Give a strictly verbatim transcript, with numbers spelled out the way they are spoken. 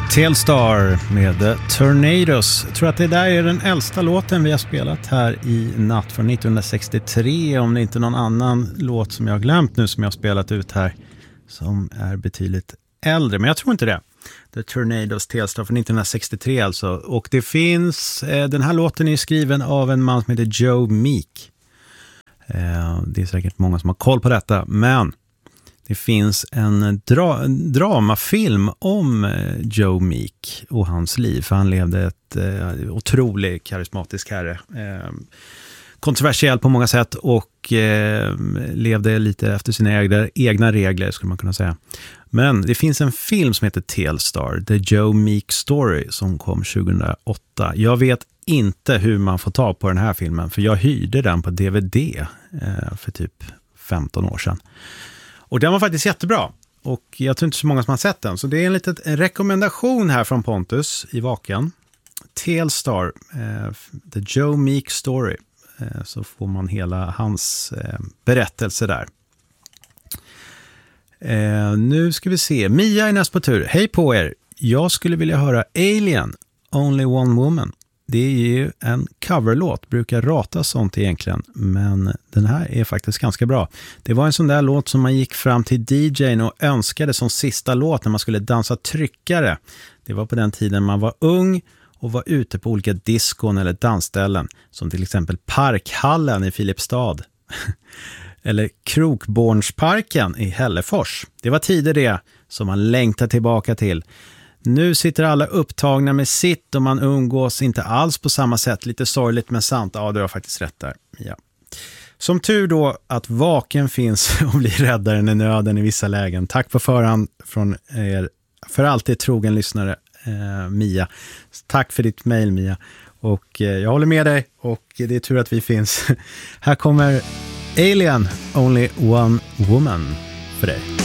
Telstar med The Tornadoes. Jag tror att det där är den äldsta låten vi har spelat här i natt från nittonhundrasextiotre. Om det inte är någon annan låt som jag har glömt nu som jag har spelat ut här som är betydligt äldre. Men jag tror inte det. The Tornadoes, Telstar från nittonhundrasextiotre alltså. Och det finns, eh, den här låten är skriven av en man som heter Joe Meek. Eh, det är säkert många som har koll på detta, men det finns en, dra- en dramafilm om Joe Meek och hans liv. För han levde ett eh, otroligt karismatisk herre. Eh, kontroversiell på många sätt och eh, levde lite efter sina egna, egna regler skulle man kunna säga. Men det finns en film som heter Telstar, The Joe Meek Story, som kom tjugohundraåtta. Jag vet inte hur man får ta på den här filmen, för jag hyrde den på D V D eh, för typ femton år sedan. Och den var faktiskt jättebra. Och jag tror inte så många som har sett den. Så det är en liten rekommendation här från Pontus i Vaken. Telstar, eh, The Joe Meek Story. Eh, så får man hela hans eh, berättelse där. Eh, nu ska vi se. Mia är näst på tur. Hej på er. Jag skulle vilja höra Alien, Only One Woman. Det är ju en coverlåt, brukar rata sånt egentligen, men den här är faktiskt ganska bra. Det var en sån där låt som man gick fram till D J:n och önskade som sista låt när man skulle dansa tryckare. Det var på den tiden man var ung och var ute på olika diskon eller dansställen, som till exempel Parkhallen i Filipstad eller Krokbornsparken i Hällefors. Det var tider det som man längtar tillbaka till. Nu sitter alla upptagna med sitt och man umgås inte alls på samma sätt. Lite sorgligt men sant. Ja, du har faktiskt rätt där. Ja. Som tur då att Vaken finns och blir räddaren i nöden i vissa lägen. Tack på förhand från er för alltid trogen lyssnare, eh, Mia. Tack för ditt mejl, Mia. Och eh, jag håller med dig och det är tur att vi finns. Här kommer Alien, Only One Woman för dig.